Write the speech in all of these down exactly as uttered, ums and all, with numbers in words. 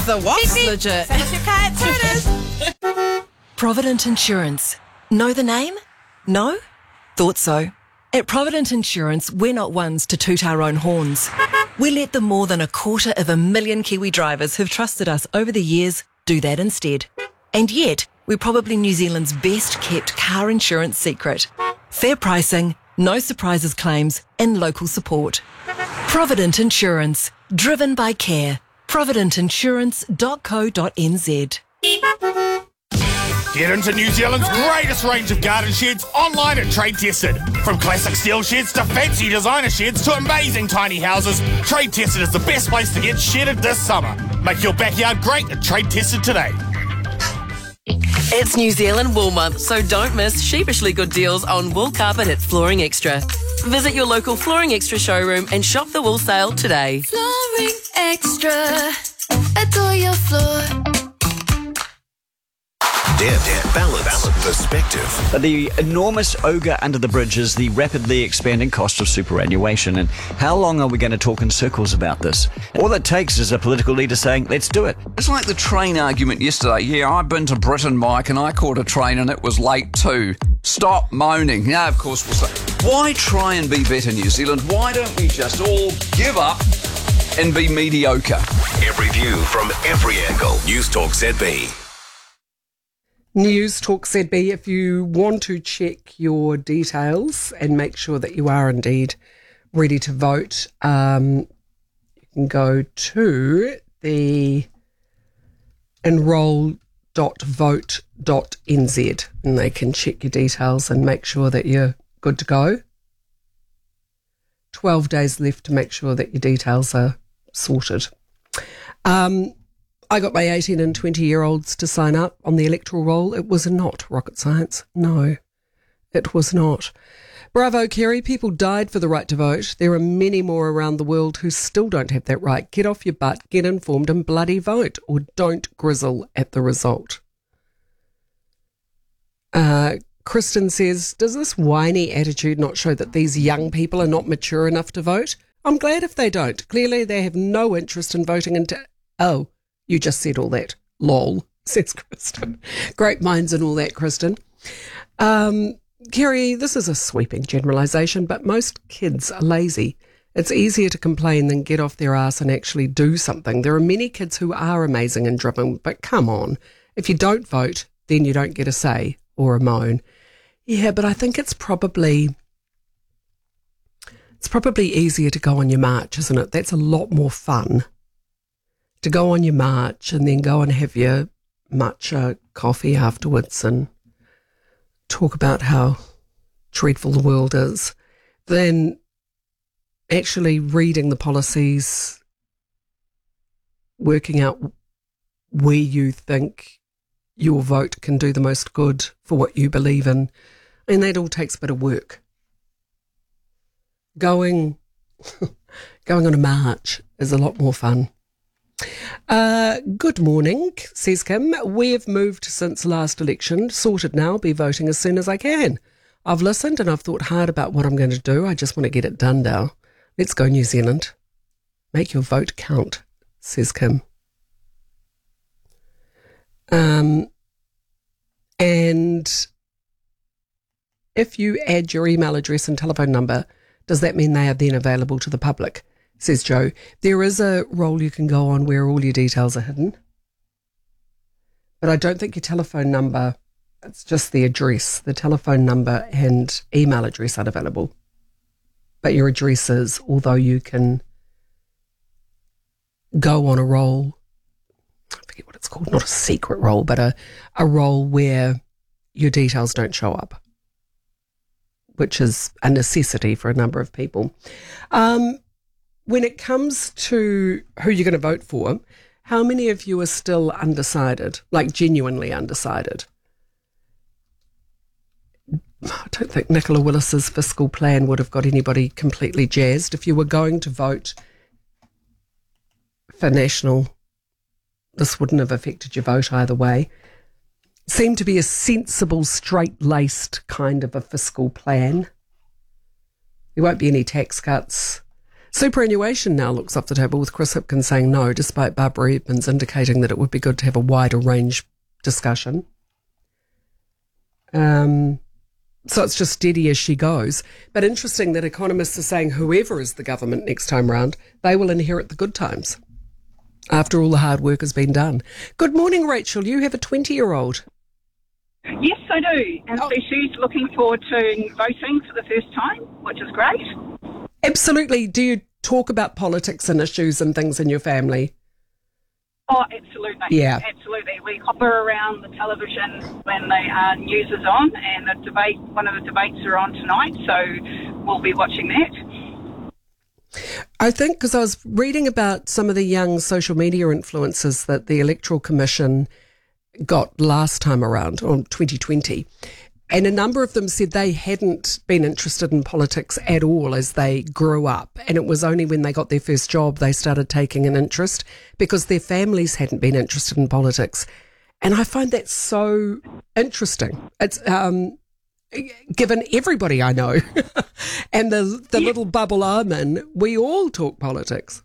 The what's beep, beep. legit? Send us your cat tutors. Provident Insurance. Know the name? No? Thought so. At Provident Insurance, we're not ones to toot our own horns. We let the more than a quarter of a million Kiwi drivers who've trusted us over the years do that instead. And yet, we're probably New Zealand's best kept car insurance secret. Fair pricing, no surprises claims, and local support. Provident Insurance. Driven by care. provident insurance dot co dot n z. Get into New Zealand's greatest range of garden sheds online at Trade Tested. From classic steel sheds to fancy designer sheds to amazing tiny houses, Trade Tested is the best place to get shedded this summer. Make your backyard great at Trade Tested today. It's New Zealand Wool Month, so don't miss sheepishly good deals on wool carpet at Flooring Extra. Visit your local Flooring Extra showroom and shop the wool sale today. Flooring Extra. Adore your floor. Deb, Deb, balance, balance, perspective. The enormous ogre under the bridge is the rapidly expanding cost of superannuation. And how long are we going to talk in circles about this? All it takes is a political leader saying, let's do it. It's like the train argument yesterday. Yeah, I've been to Britain, Mike, and I caught a train and it was late too. Stop moaning. Now, of course, we'll say, why try and be better, New Zealand? Why don't we just all give up and be mediocre? Every view from every angle. News Talk Z B. News Talk Z B, if you want to check your details and make sure that you are indeed ready to vote, um, you can go to the enroll dot vote dot n z and they can check your details and make sure that you're good to go. twelve days left to make sure that your details are sorted. Um, I got my eighteen and twenty-year-olds to sign up on the electoral roll. It was not rocket science. No, it was not. Bravo, Kerry. People died for the right to vote. There are many more around the world who still don't have that right. Get off your butt, get informed and bloody vote, or don't grizzle at the result. Uh, Kristen says, does this whiny attitude not show that these young people are not mature enough to vote? I'm glad if they don't. Clearly they have no interest in voting into... Oh, you just said all that. Lol, says Kristen. Great minds and all that, Kristen. Um, Kerry, this is a sweeping generalisation, but most kids are lazy. It's easier to complain than get off their ass and actually do something. There are many kids who are amazing and driven, but come on. If you don't vote, then you don't get a say or a moan. Yeah, but I think it's probably... It's probably easier to go on your march, isn't it? That's a lot more fun. To go on your march and then go and have your matcha coffee afterwards and talk about how dreadful the world is, than actually reading the policies, working out where you think your vote can do the most good for what you believe in. And that all takes a bit of work. Going, going on a march is a lot more fun. Uh, good morning, says Kim. We've moved since last election. Sorted now. Be voting as soon as I can. I've listened and I've thought hard about what I'm going to do. I just want to get it done now. Let's go, New Zealand. Make your vote count, says Kim. Um, and if you add your email address and telephone number, does that mean they are then available to the public? Says Joe. There is a role you can go on where all your details are hidden. But I don't think your telephone number, it's just the address. The telephone number and email address aren't available. But your address is, although you can go on a role, I forget what it's called, not a secret role, but a, a role where your details don't show up, which is a necessity for a number of people. Um, when it comes to who you're going to vote for, how many of you are still undecided, like genuinely undecided? I don't think Nicola Willis's fiscal plan would have got anybody completely jazzed. If you were going to vote for National, this wouldn't have affected your vote either way. Seemed to be a sensible, straight-laced kind of a fiscal plan. There won't be any tax cuts. Superannuation now looks off the table with Chris Hipkins saying no, despite Barbara Edmonds indicating that it would be good to have a wider range discussion. Um, so it's just steady as she goes. But interesting that economists are saying whoever is the government next time round, they will inherit the good times after all the hard work has been done. Good morning, Rachel. You have a twenty-year-old. Yes, I do. And Oh. so she's looking forward to voting for the first time, which is great. Absolutely. Do you talk about politics and issues and things in your family? Oh, absolutely. Yeah. Absolutely. We hover around the television when the uh, news is on, and the debate, one of the debates are on tonight, so we'll be watching that. I think because I was reading about some of the young social media influencers that the Electoral Commission got last time around, on twenty twenty, and a number of them said they hadn't been interested in politics at all as they grew up, and it was only when they got their first job they started taking an interest because their families hadn't been interested in politics. And I find that so interesting. It's um, given everybody I know and the the little bubble I'm in, we all talk politics.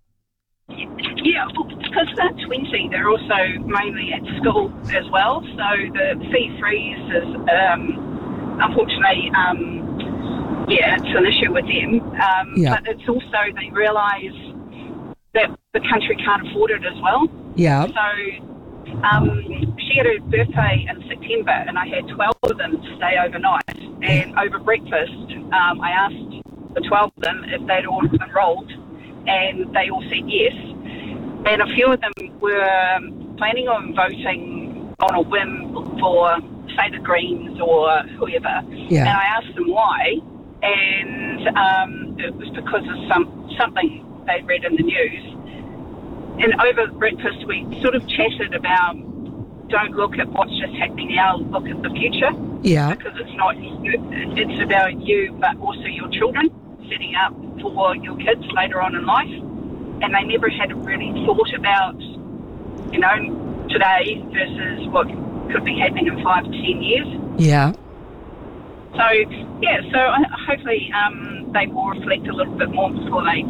Yeah, well, because they're twenty, they're also mainly at school as well. So the fee freeze is, um, unfortunately, um, yeah, it's an issue with them. Um, Yeah. But it's also they realise that the country can't afford it as well. Yeah. So um, she had her birthday in September, and I had twelve of them to stay overnight. And over breakfast, um, I asked the twelve of them if they'd all enrolled, and they all said yes. And a few of them were planning on voting on a whim for, say, the Greens or whoever. Yeah. And I asked them why, and um, it was because of some something they'd read in the news. And over breakfast, we sort of chatted about don't look at what's just happening now, look at the future. Yeah. Because it's not you, it's about you, but also your children, setting up for your kids later on in life. And they never had really thought about, you know, today versus what could be happening in five to ten years. Yeah. So, yeah, so hopefully um, they will reflect a little bit more before they